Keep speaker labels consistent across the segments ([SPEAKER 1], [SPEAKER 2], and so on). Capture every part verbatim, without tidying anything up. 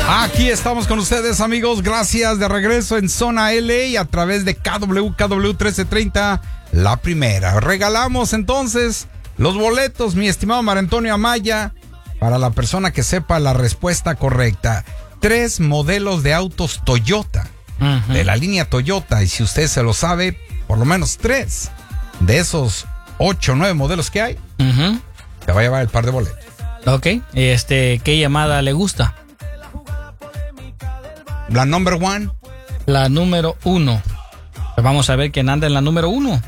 [SPEAKER 1] Aquí estamos con ustedes, amigos. Gracias, de regreso en Zona L A a través de K W K W trece treinta, la primera. Regalamos entonces los boletos, mi estimado Mar Antonio Amaya, para la persona que sepa la respuesta correcta. Tres modelos de autos Toyota, uh-huh. de la línea Toyota. Y si usted se lo sabe, por lo menos tres de esos ocho o nueve modelos que hay, uh-huh. te va a llevar el par de boletos.
[SPEAKER 2] Ok, este, ¿qué llamada le gusta?
[SPEAKER 1] La number one.
[SPEAKER 2] La número uno. Vamos a ver quién anda en la número uno.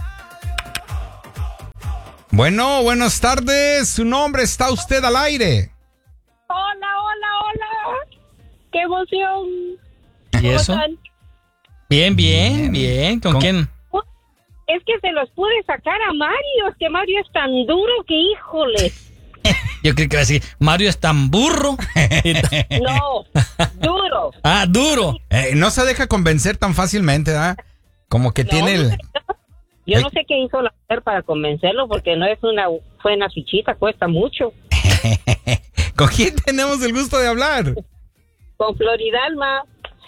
[SPEAKER 1] Bueno, buenas tardes. Su nombre, está usted al aire.
[SPEAKER 3] Hola, hola, hola. ¡Qué emoción!
[SPEAKER 2] ¿Y eso? Están? Bien, bien, bien. ¿Con, ¿Con quién?
[SPEAKER 3] Es que se los pude sacar a Mario. Es que Mario es tan duro que, híjole.
[SPEAKER 2] Yo creo que va a decir, Mario es tan burro.
[SPEAKER 3] No, duro.
[SPEAKER 2] Ah, duro.
[SPEAKER 1] Eh, no se deja convencer tan fácilmente, ¿ah? ¿eh? Como que no, tiene el...
[SPEAKER 3] Yo no sé qué hizo la mujer para convencerlo, porque no es una buena fichita, cuesta mucho.
[SPEAKER 1] ¿Con quién tenemos el gusto de hablar?
[SPEAKER 3] Con Floridalma.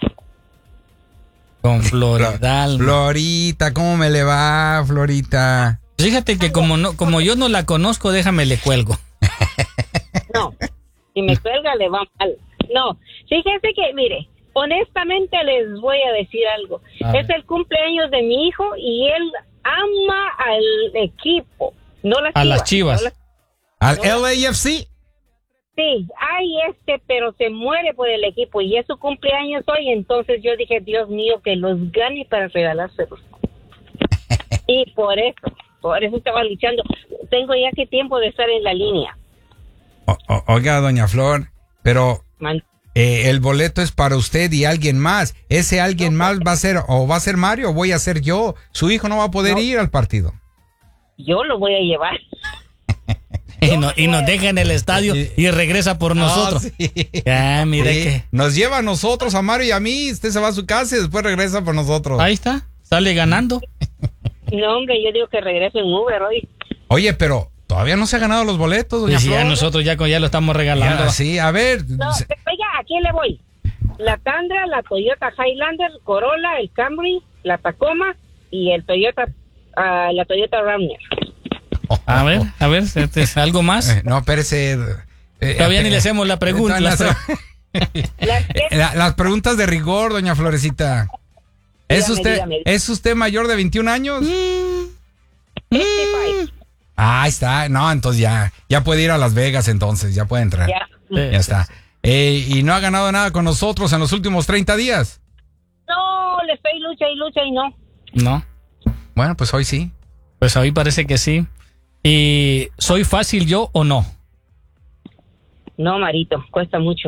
[SPEAKER 2] Con Floridalma.
[SPEAKER 1] Florita, ¿cómo me le va, Florita?
[SPEAKER 2] Fíjate que como no, como yo no la conozco, déjame le cuelgo.
[SPEAKER 3] No, si me cuelga le va mal. No, fíjense que, mire, honestamente les voy a decir algo. A es ver. El cumpleaños de mi hijo y él ama al equipo, no las
[SPEAKER 2] a
[SPEAKER 3] chivas.
[SPEAKER 2] las chivas.
[SPEAKER 3] No las,
[SPEAKER 1] ¿Al
[SPEAKER 3] no
[SPEAKER 1] L A F C?
[SPEAKER 3] Sí, hay este, pero se muere por el equipo y es su cumpleaños hoy, entonces yo dije, Dios mío, que los gane para regalárselos. Y por eso, por eso estaba luchando. Tengo ya que tiempo de estar en la línea.
[SPEAKER 1] O, o, oiga, doña Flor, pero eh, el boleto es para usted y alguien más. Ese alguien no, más va a ser, o va a ser Mario, o voy a ser yo. Su hijo no va a poder no, ir al partido.
[SPEAKER 3] Yo lo voy a llevar.
[SPEAKER 2] y, no, y nos deja en el estadio y regresa por nosotros.
[SPEAKER 1] Oh, sí.
[SPEAKER 2] Ah, mire sí. que
[SPEAKER 1] nos lleva a nosotros, a Mario y a mí. Usted se va a su casa y después regresa por nosotros.
[SPEAKER 2] Ahí está, sale ganando.
[SPEAKER 3] No, hombre, yo digo que regrese en Uber hoy.
[SPEAKER 1] Oye, pero todavía no se han ganado los boletos, doña
[SPEAKER 2] sí,
[SPEAKER 1] Flor.
[SPEAKER 2] Ya nosotros ya, ya lo estamos regalando.
[SPEAKER 1] Ya, sí, a ver.
[SPEAKER 3] No, oiga, ¿a quién le voy? La Tundra, la Toyota Highlander, Corolla, el Camry, la Tacoma y el Toyota, uh, la Toyota Ramner.
[SPEAKER 2] Oh, a ver, a ver, ¿algo más?
[SPEAKER 1] Eh, no, espérese.
[SPEAKER 2] Eh, Todavía eh, ni le hacemos la pregunta.
[SPEAKER 1] Las, las, la, las preguntas de rigor, doña Florecita. ¿Es dígame, usted dígame. ¿Es usted mayor de veintiún años?
[SPEAKER 3] Mm. Mm.
[SPEAKER 1] Ah, ahí está. No, entonces ya, ya puede ir a Las Vegas entonces, ya puede entrar.
[SPEAKER 3] Ya,
[SPEAKER 1] ya está. Eh, ¿Y no ha ganado nada con nosotros en los últimos treinta días?
[SPEAKER 3] No, le estoy lucha y lucha y no.
[SPEAKER 2] No.
[SPEAKER 1] Bueno, pues hoy sí.
[SPEAKER 2] Pues hoy parece que sí. ¿Y soy fácil yo o no?
[SPEAKER 3] No, Marito, cuesta mucho.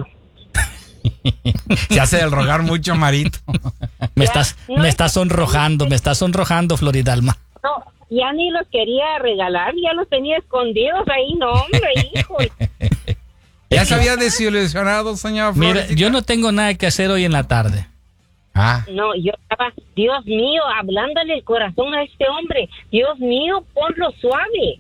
[SPEAKER 1] Se hace del rogar mucho, Marito.
[SPEAKER 2] me ya, estás, no me estás sonrojando, me estás sonrojando, Floridalma.
[SPEAKER 3] No, ya ni los quería regalar, ya los tenía escondidos ahí, no, hombre, hijo.
[SPEAKER 1] ¿Ya se había desilusionado, señor Florecita?
[SPEAKER 2] Mira, yo no tengo nada que hacer hoy en la tarde.
[SPEAKER 1] Ah.
[SPEAKER 3] No, yo estaba, Dios mío, hablándole el corazón a este hombre. Dios mío, ponlo suave.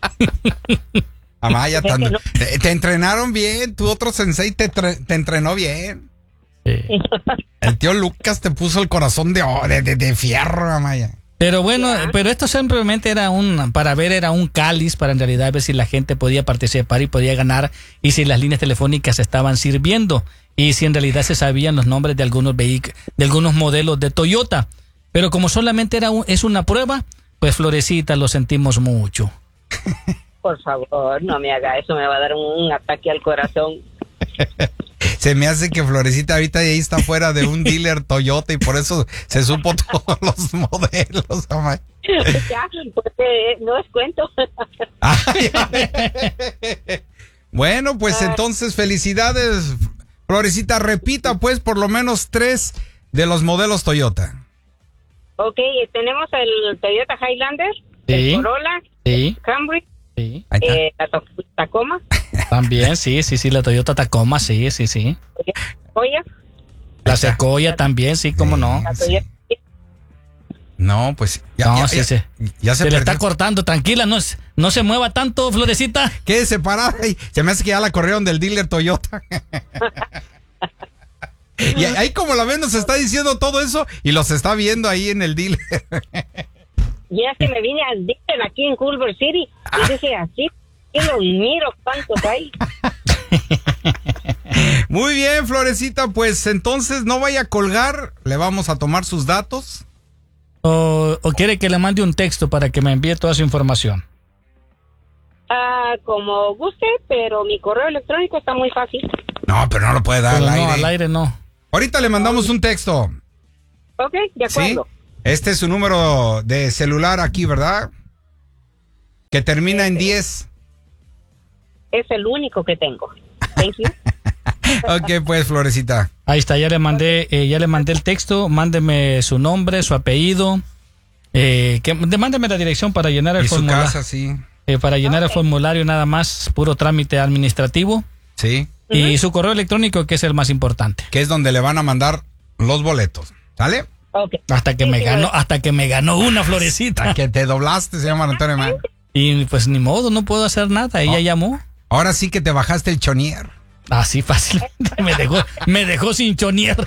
[SPEAKER 1] Amaya, tan, no. te, te entrenaron bien, tu otro sensei te, te entrenó bien.
[SPEAKER 2] Sí.
[SPEAKER 1] El tío Lucas te puso el corazón de, de, de, de fierro, Amaya.
[SPEAKER 2] Pero bueno, ¿ya? Pero esto simplemente era un, para ver, era un cáliz, para en realidad ver si la gente podía participar y podía ganar, y si las líneas telefónicas estaban sirviendo, y si en realidad se sabían los nombres de algunos vehículos, de algunos modelos de Toyota. Pero como solamente era un, es una prueba, pues Florecita, lo sentimos mucho.
[SPEAKER 3] Por favor, no me haga eso, me va a dar un, un ataque al corazón.
[SPEAKER 1] Se me hace que Florecita ahorita ahí está fuera de un dealer Toyota y por eso se supo todos los modelos. Amaya.
[SPEAKER 3] Ya, porque no es cuento.
[SPEAKER 1] Ay, bueno, pues entonces felicidades, Florecita. Repita pues por lo menos tres de los modelos Toyota.
[SPEAKER 3] Ok, tenemos el Toyota Highlander,
[SPEAKER 2] sí,
[SPEAKER 3] el Corolla,
[SPEAKER 2] sí,
[SPEAKER 3] el Camry,
[SPEAKER 2] sí,
[SPEAKER 3] eh, la Tacoma.
[SPEAKER 2] También, sí, sí, sí, la Toyota Tacoma, sí, sí, sí.
[SPEAKER 3] Sequoia.
[SPEAKER 2] La Sequoia también, sí, cómo no.
[SPEAKER 3] La Toyota.
[SPEAKER 1] No, pues ya,
[SPEAKER 2] no,
[SPEAKER 1] ya,
[SPEAKER 2] sí,
[SPEAKER 1] ya,
[SPEAKER 2] sí.
[SPEAKER 1] ya se,
[SPEAKER 2] se le está cortando, tranquila, no, no se mueva tanto, Florecita.
[SPEAKER 1] Quédese parada y se me hace que ya la corrieron del dealer Toyota. Y ahí como la ven nos está diciendo todo eso y los está viendo ahí en el dealer.
[SPEAKER 3] Y es que me vine al dealer aquí en Culver City y dije así, y los miro cuántos hay.
[SPEAKER 1] Muy bien, Florecita, pues entonces no vaya a colgar, le vamos a tomar sus datos.
[SPEAKER 2] O, o quiere que le mande un texto para que me envíe toda su información.
[SPEAKER 3] Ah, como guste, pero mi correo electrónico está muy fácil.
[SPEAKER 1] No, pero no lo puede dar
[SPEAKER 2] Pero
[SPEAKER 1] al
[SPEAKER 2] no,
[SPEAKER 1] aire.
[SPEAKER 2] al aire no.
[SPEAKER 1] Ahorita le mandamos un texto.
[SPEAKER 3] Ok, de acuerdo.
[SPEAKER 1] ¿Sí? Este es su número de celular aquí, ¿verdad? Que termina en diez.
[SPEAKER 3] Es el único que tengo. Thank you.
[SPEAKER 1] Ok, pues, Florecita.
[SPEAKER 2] Ahí está, ya le mandé, eh, ya le mandé el texto. Mándeme su nombre, su apellido. Eh, que, mándeme la dirección para llenar el
[SPEAKER 1] Y su
[SPEAKER 2] formulario.
[SPEAKER 1] casa, sí.
[SPEAKER 2] Eh, para llenar
[SPEAKER 3] Ok.
[SPEAKER 2] el formulario nada más, puro trámite administrativo.
[SPEAKER 1] Sí.
[SPEAKER 2] Y su correo electrónico, que es el más importante.
[SPEAKER 1] Que es donde le van a mandar los boletos. ¿Sale?
[SPEAKER 3] Ok.
[SPEAKER 2] Hasta que
[SPEAKER 3] Sí,
[SPEAKER 2] me
[SPEAKER 3] sí,
[SPEAKER 2] ganó,
[SPEAKER 3] bueno.
[SPEAKER 2] hasta que me ganó una Florecita.
[SPEAKER 1] Que te doblaste, se llama Antonio Man.
[SPEAKER 2] Y pues ni modo, no puedo hacer nada. Ella
[SPEAKER 1] Oh.
[SPEAKER 2] llamó.
[SPEAKER 1] Ahora sí que te bajaste el chonier.
[SPEAKER 2] Así fácil. Me dejó, me dejó sin chonier.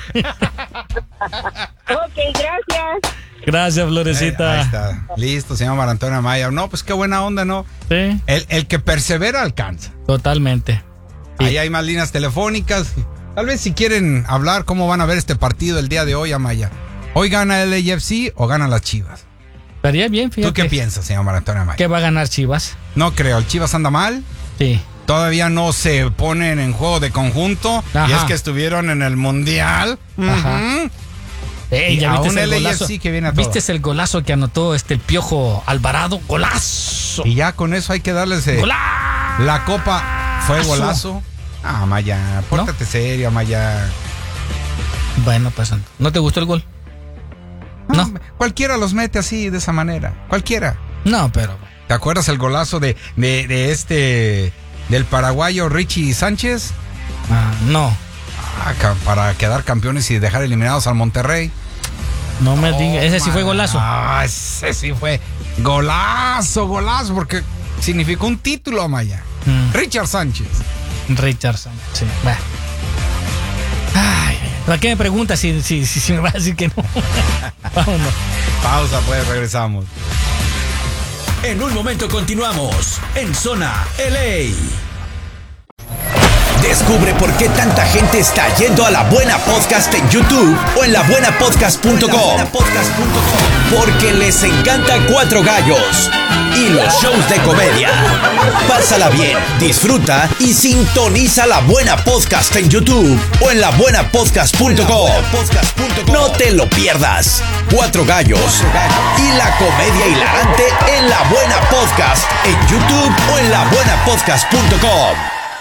[SPEAKER 3] Ok, gracias.
[SPEAKER 2] Gracias, Florecita.
[SPEAKER 1] Eh, ahí está. Listo, se llama Antonio Amaya. No, pues qué buena onda, ¿no?
[SPEAKER 2] Sí,
[SPEAKER 1] El, el que persevera alcanza.
[SPEAKER 2] totalmente. Sí.
[SPEAKER 1] Ahí hay más líneas telefónicas. Tal vez si quieren hablar cómo van a ver este partido el día de hoy, Amaya. ¿Hoy gana el L A F C o ganan las Chivas?
[SPEAKER 2] Estaría bien, fíjate.
[SPEAKER 1] ¿Tú qué piensas, señor Antonio Amaya?
[SPEAKER 2] ¿Que va a ganar Chivas?
[SPEAKER 1] No creo, el Chivas anda mal.
[SPEAKER 2] Sí.
[SPEAKER 1] Todavía no se ponen en juego de conjunto.
[SPEAKER 2] Ajá.
[SPEAKER 1] Y es que estuvieron en el Mundial.
[SPEAKER 2] Ajá.
[SPEAKER 1] Ujú.
[SPEAKER 2] Ey,
[SPEAKER 1] Y
[SPEAKER 2] ¿ya
[SPEAKER 1] a
[SPEAKER 2] viste
[SPEAKER 1] un
[SPEAKER 2] el
[SPEAKER 1] L A F
[SPEAKER 2] golazo?
[SPEAKER 1] C que viene a todo.
[SPEAKER 2] ¿Viste el golazo que anotó este el Piojo Alvarado? ¡Golazo!
[SPEAKER 1] Y ya con eso hay que darles eh,
[SPEAKER 2] ¡Golazo!
[SPEAKER 1] la copa. ¿Fue golazo? Ah, Amaya, pórtate serio, Amaya.
[SPEAKER 2] Bueno, pues, ¿no te gustó el gol?
[SPEAKER 1] No,
[SPEAKER 2] No.
[SPEAKER 1] Cualquiera los mete así, de esa manera. Cualquiera.
[SPEAKER 2] No, pero...
[SPEAKER 1] ¿Te acuerdas el golazo de, de, de este, del paraguayo Richie Sánchez?
[SPEAKER 2] ah, no,
[SPEAKER 1] Ah, ca- para quedar campeones y dejar eliminados al Monterrey.
[SPEAKER 2] no me digas. Ese sí fue golazo.
[SPEAKER 1] Ah, ese sí fue golazo, golazo, porque significó un título, Amaya.
[SPEAKER 2] Mm,
[SPEAKER 1] Richard Sánchez.
[SPEAKER 2] Richardson, sí. Bah. Ay, ¿para qué me preguntas si, si, si, si me va a decir que no? Vámonos.
[SPEAKER 1] Pausa, pues, regresamos.
[SPEAKER 4] En un momento continuamos en Zona L A. Descubre por qué tanta gente está yendo a La Buena Podcast en YouTube o en la buena podcast punto com. Porque les encanta Cuatro Gallos y los shows de comedia. Pásala bien, disfruta y sintoniza La Buena Podcast en YouTube o en la buena podcast punto com. No te lo pierdas. Cuatro Gallos y la comedia hilarante en La Buena Podcast en YouTube o en la buena podcast punto com.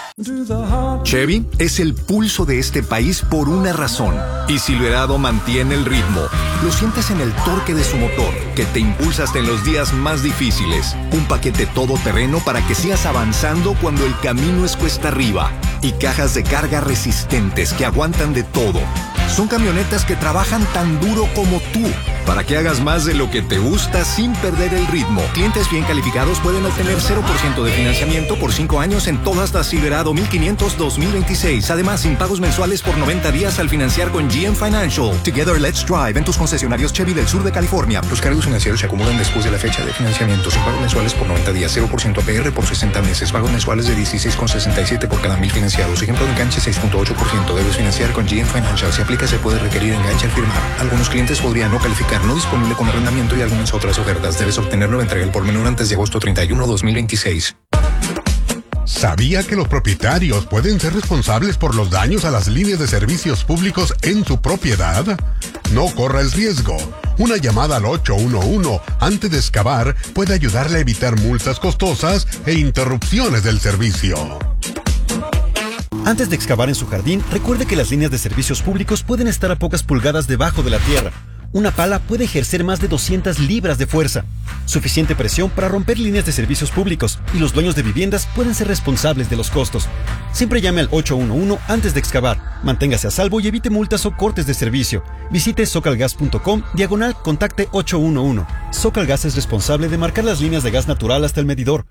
[SPEAKER 5] Chevy es el pulso de este país por una razón. Y Silverado mantiene el ritmo. Lo sientes en el torque de su motor, que te impulsa hasta en los días más difíciles. Un paquete todoterreno para que sigas avanzando cuando el camino es cuesta arriba. Y cajas de carga resistentes que aguantan de todo. Son camionetas que trabajan tan duro como tú, para que hagas más de lo que te gusta sin perder el ritmo. Clientes bien calificados pueden obtener cero por ciento de financiamiento por cinco años en todas las Silverado mil quinientos dos mil veintiséis. Además, sin pagos mensuales por noventa días al financiar con G M Financial. Together, let's drive en tus concesionarios Chevy del sur de California. Los cargos financieros se acumulan después de la fecha de financiamiento. Sin pagos mensuales por noventa días, cero por ciento A P R por sesenta meses. Pagos mensuales de dieciséis con sesenta y siete por cada mil financiados. Ejemplo de enganche seis punto ocho por ciento. Debes financiar con G M Financial. Si aplica, se puede requerir enganche al firmar. Algunos clientes podrían no calificar. No disponible con arrendamiento y algunas otras ofertas. Debes obtenerlo en entrega al por menor antes de agosto treinta y uno, dos mil veintiséis.
[SPEAKER 6] ¿Sabía que los propietarios pueden ser responsables por los daños a las líneas de servicios públicos en su propiedad? No corra el riesgo. Una llamada al ocho uno uno antes de excavar puede ayudarle a evitar multas costosas e interrupciones del servicio.
[SPEAKER 7] Antes de excavar en su jardín, recuerde que las líneas de servicios públicos pueden estar a pocas pulgadas debajo de la tierra. Una pala puede ejercer más de doscientas libras de fuerza, suficiente presión para romper líneas de servicios públicos, y los dueños de viviendas pueden ser responsables de los costos. Siempre llame al ocho uno uno antes de excavar. Manténgase a salvo y evite multas o cortes de servicio. Visite socalgas punto com diagonal contacte ocho uno uno. Socalgas es responsable de marcar las líneas de gas natural hasta el medidor.
[SPEAKER 1] Para dar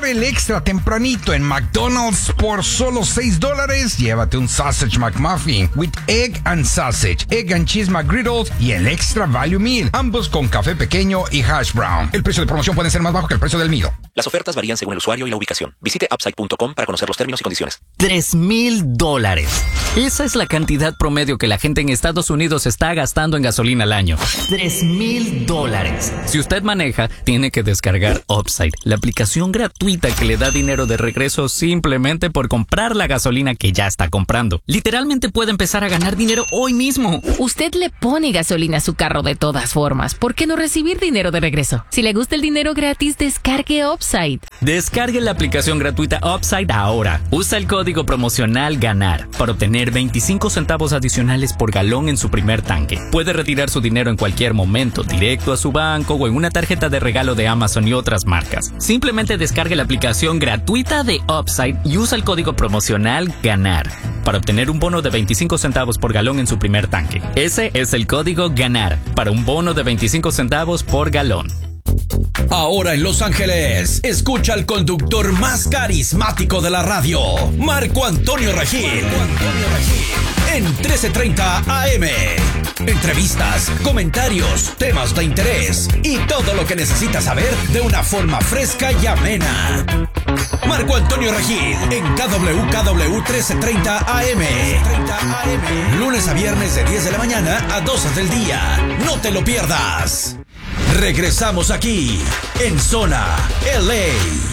[SPEAKER 1] Abre el extra tempranito en McDonald's por solo seis dólares. Llévate un Sausage McMuffin with Egg and Sausage, Egg and Cheese McGriddles y el Extra Value Meal, ambos con café pequeño y hash brown. El precio de promoción puede ser más bajo que el precio del Mido.
[SPEAKER 8] Las ofertas varían según el usuario y la ubicación. Visite upside punto com para conocer los términos y condiciones.
[SPEAKER 9] Tres mil dólares. Esa es la cantidad promedio que la gente en Estados Unidos está gastando en gasolina al año. Tres mil dólares. Si usted maneja, tiene que descargar Upside, la aplicación gratuita que le da dinero de regreso simplemente por comprar la gasolina que ya está comprando. Literalmente puede empezar a ganar dinero hoy mismo.
[SPEAKER 10] Usted le pone gasolina a su carro de todas formas. ¿Por qué no recibir dinero de regreso? Si le gusta el dinero gratis, descargue Upside.
[SPEAKER 9] Descargue la aplicación gratuita Upside ahora. Usa el código promocional GANAR para obtener veinticinco centavos adicionales por galón en su primer tanque. Puede retirar su dinero en cualquier momento, directo a su banco o en una tarjeta de regalo de Amazon y otras marcas. Simplemente descargue la aplicación gratuita de Upside y usa el código promocional GANAR para obtener un bono de veinticinco centavos por galón en su primer tanque. Ese es el código GANAR para un bono de veinticinco centavos por galón.
[SPEAKER 4] Ahora en Los Ángeles, escucha al conductor más carismático de la radio, Marco Antonio Regil, en trece treinta A M. Entrevistas, comentarios, temas de interés y todo lo que necesitas saber de una forma fresca y amena. Marco Antonio Regil en K W K W trece treinta A M. Lunes a viernes de diez de la mañana a doce del día. No te lo pierdas. Regresamos aquí en Zona L A.